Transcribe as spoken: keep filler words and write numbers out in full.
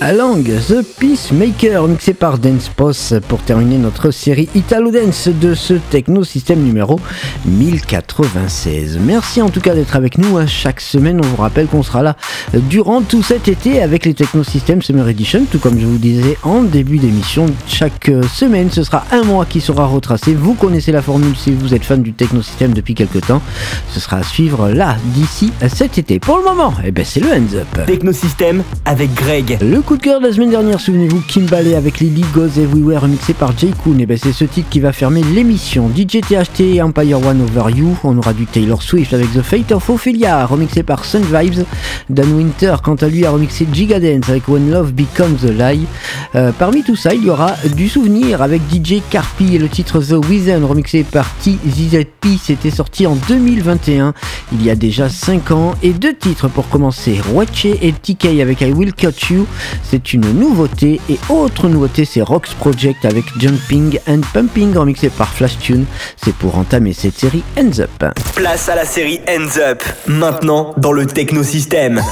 Alang, The Peacemaker, mixé par Dance Pos pour terminer notre série Italo Dance de ce Techno System numéro mille quatre-vingt-seize. Merci en tout cas d'être avec nous hein. Chaque semaine. On vous rappelle qu'on sera là durant tout cet été avec les Techno System Summer Edition, tout comme je vous disais en début d'émission. Chaque semaine, ce sera un mois qui sera retracé. Vous connaissez la formule si vous êtes fan du Techno System depuis quelques temps. Ce sera à suivre là d'ici cet été. Pour le moment, eh ben, c'est le Hands Up. Techno System avec Greg. Le coup de cœur de la semaine dernière, souvenez-vous, Kimballé avec Lily Goes Everywhere remixé par Jay Kuhn. Et ben c'est ce titre qui va fermer l'émission. D J T H T Empire One Over You. On aura du Taylor Swift avec The Fate of Ophelia remixé par Sun Vibes. Dan Winter quant à lui a remixé Gigadance avec When Love Becomes a Lie. Euh, parmi tout ça, il y aura du souvenir avec D J Carpi et le titre The Within remixé par T Z Z P. C'était sorti en deux mille vingt et un, il y a déjà cinq ans. Et deux titres pour commencer, Weche et T K avec I Will Cut You. C'est une nouveauté. Et autre nouveauté, c'est Rox Project avec Jumping and Pumping remixé par Flash Tune. C'est pour entamer cette série Hands Up. Place à la série Hands Up, maintenant dans le Techno System.